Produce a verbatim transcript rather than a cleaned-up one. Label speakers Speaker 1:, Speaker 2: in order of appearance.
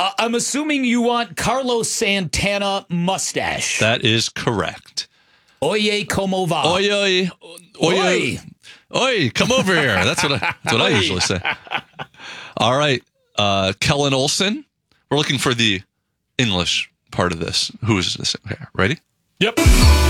Speaker 1: Uh, I'm assuming you want Carlos Santana mustache.
Speaker 2: That is correct.
Speaker 1: Oye, como va?
Speaker 2: Oi, oi, oi, oi, oi, come over here. That's what I, that's what I usually say. All right. Uh, Kellen Olson. We're looking for the English part of this. Who is this? Okay, ready?
Speaker 1: Yep.